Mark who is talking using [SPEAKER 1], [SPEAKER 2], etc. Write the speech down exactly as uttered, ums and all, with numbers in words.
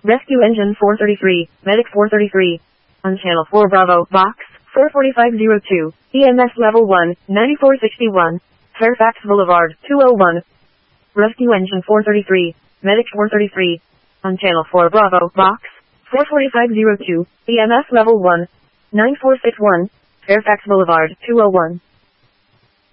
[SPEAKER 1] Rescue Engine four thirty-three, Medic four thirty-three. On Channel four Bravo, Box four forty-five oh two, E M S Level one, ninety-four sixty-one, Fairfax Boulevard, two oh one. Rescue Engine four thirty-three, Medic four thirty-three. On Channel four Bravo, Box four forty-five oh two, E M S Level one, nine four six one, Fairfax Boulevard, two oh one.